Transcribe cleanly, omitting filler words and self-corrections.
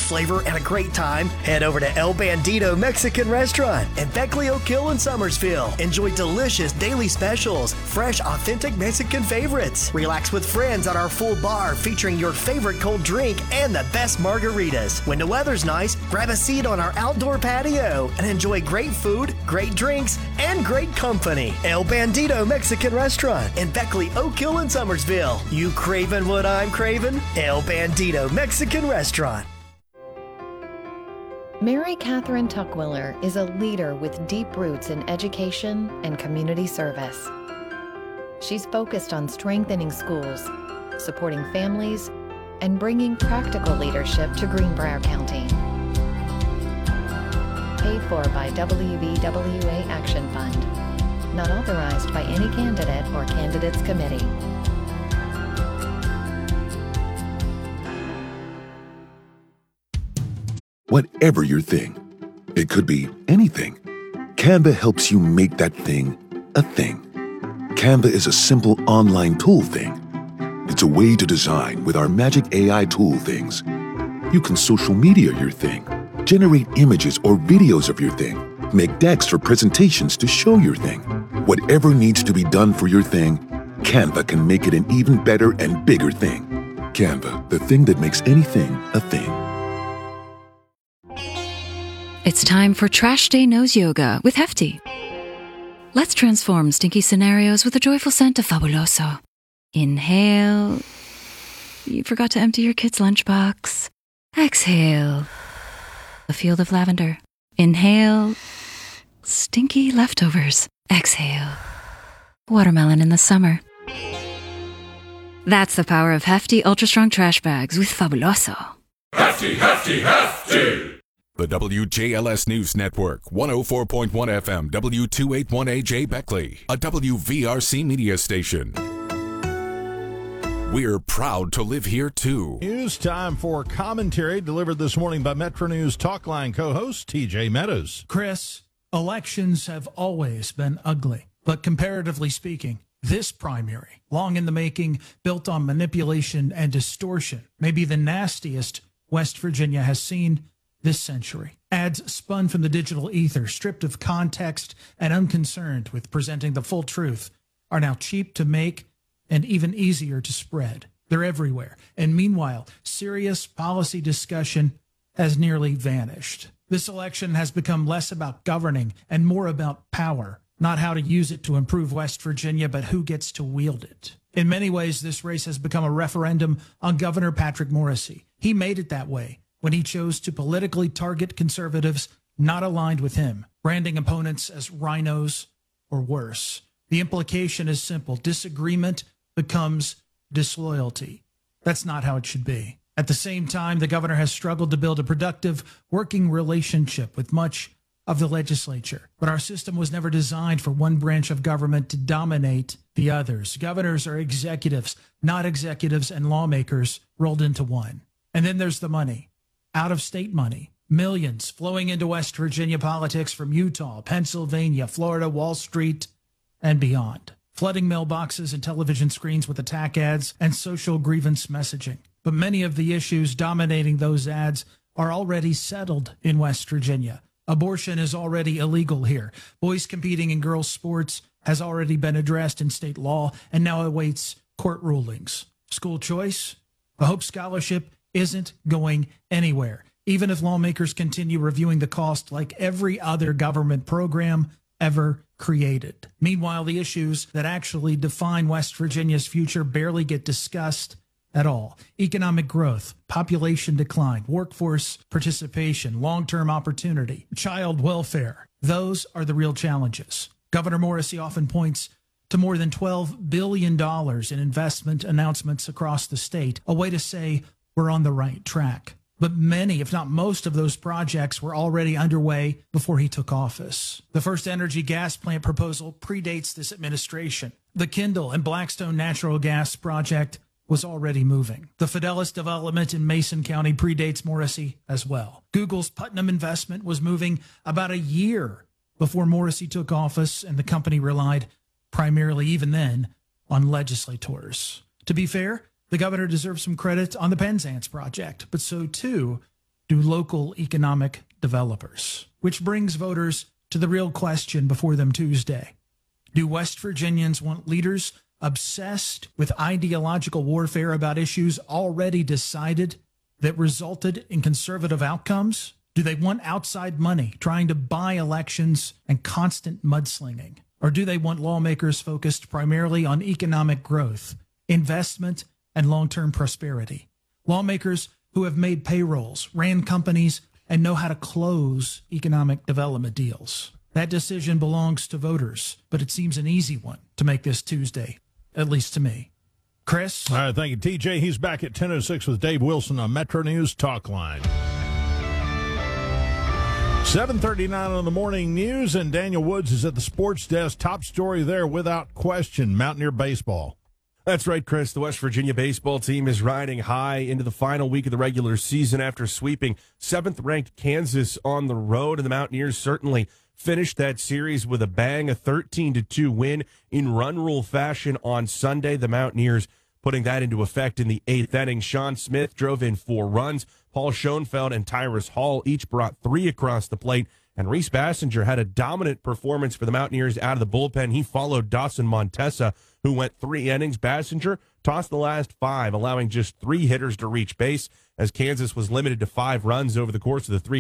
flavor and a great time? Head over to El Bandito Mexican Restaurant in Beckley, Oak Hill, and Summersville. Enjoy delicious daily specials, fresh, authentic Mexican favorites. Relax with friends at our full bar featuring your favorite cold drink and the best margaritas. When the weather's nice, grab a seat on our outdoor patio and enjoy great food, great drinks, and great company. El Bandito Mexican Restaurant in Beckley, Oak Hill, and Summersville. You craving what I'm craving? El Bandito Mexican Restaurant. Mary Catherine Tuckwiller is a leader with deep roots in education and community service. She's focused on strengthening schools, supporting families, and bringing practical leadership to Greenbrier County. Paid for by WVWA Action Fund. Not authorized by any candidate or candidates committee. Whatever your thing, it could be anything. Canva helps you make that thing a thing. Canva is a simple online tool thing. It's a way to design with our magic AI tool things. You can social media your thing, generate images or videos of your thing, make decks for presentations to show your thing. Whatever needs to be done for your thing, Canva can make it an even better and bigger thing. Canva, the thing that makes anything a thing. It's time for Trash Day Nose Yoga with Hefty. Let's transform stinky scenarios with a joyful scent of Fabuloso. Inhale. You forgot to empty your kid's lunchbox. Exhale. A field of lavender. Inhale. Stinky leftovers. Exhale. Watermelon in the summer. That's the power of Hefty Ultra Strong Trash Bags with Fabuloso. Hefty, Hefty, Hefty! The WJLS News Network, 104.1 FM, W281AJ Beckley, a WVRC media station. We're proud to live here, too. News time for commentary delivered this morning by Metro News Talkline co-host TJ Meadows. Chris, elections have always been ugly, but comparatively speaking, this primary, long in the making, built on manipulation and distortion, may be the nastiest West Virginia has seen this century. Ads spun from the digital ether, stripped of context and unconcerned with presenting the full truth, are now cheap to make and even easier to spread. They're everywhere. And meanwhile, serious policy discussion has nearly vanished. This election has become less about governing and more about power, not how to use it to improve West Virginia, but who gets to wield it. In many ways, this race has become a referendum on Governor Patrick Morrisey. He made it that way when he chose to politically target conservatives not aligned with him, branding opponents as rhinos or worse. The implication is simple. Disagreement becomes disloyalty. That's not how it should be. At the same time, the governor has struggled to build a productive working relationship with much of the legislature. But our system was never designed for one branch of government to dominate the others. Governors are executives, not executives and lawmakers rolled into one. And then there's the money. Out-of-state money, millions flowing into West Virginia politics from Utah, Pennsylvania, Florida, Wall Street, and beyond, flooding mailboxes and television screens with attack ads and social grievance messaging. But many of the issues dominating those ads are already settled in West Virginia. Abortion is already illegal here. Boys competing in girls' sports has already been addressed in state law and now awaits court rulings. School choice, a Hope Scholarship isn't going anywhere, even if lawmakers continue reviewing the cost like every other government program ever created. Meanwhile, the issues that actually define West Virginia's future barely get discussed at all. Economic growth, population decline, workforce participation, long-term opportunity, child welfare. Those are the real challenges. Governor Morrisey often points to more than $12 billion in investment announcements across the state, a way to say we're on the right track. But many, if not most, of those projects were already underway before he took office. The first energy gas plant proposal predates this administration. The Kendall and Blackstone natural gas project was already moving. The Fidelis development in Mason County predates Morrisey as well. Google's Putnam investment was moving about a year before Morrisey took office, and the company relied primarily, even then, on legislators. To be fair, the governor deserves some credit on the Penzance project, but so too do local economic developers? Which brings voters to the real question before them Tuesday. Do West Virginians want leaders obsessed with ideological warfare about issues already decided that resulted in conservative outcomes? Do they want outside money trying to buy elections and constant mudslinging? Or do they want lawmakers focused primarily on economic growth, investment, and long-term prosperity? Lawmakers who have made payrolls, ran companies, and know how to close economic development deals. That decision belongs to voters, but it seems an easy one to make this Tuesday, at least to me. Chris? All right, thank you, TJ. He's back at 10:06 with Dave Wilson on Metro News Talk Line. 7:39 on the morning news, and Daniel Woods is at the sports desk. Top story there, without question, Mountaineer baseball. That's right, Chris. The West Virginia baseball team is riding high into the final week of the regular season after sweeping 7th-ranked Kansas on the road, and the Mountaineers certainly finished that series with a bang, a 13-2 win in run rule fashion on Sunday. The Mountaineers putting that into effect in the 8th inning. Sean Smith drove in 4 runs. Paul Schoenfeld and Tyrus Hall each brought 3 across the plate. And Reese Bassinger had a dominant performance for the Mountaineers out of the bullpen. He followed Dawson Montesa, who went 3 innings. Bassinger tossed the last 5, allowing just 3 hitters to reach base, as Kansas was limited to 5 runs over the course of the 3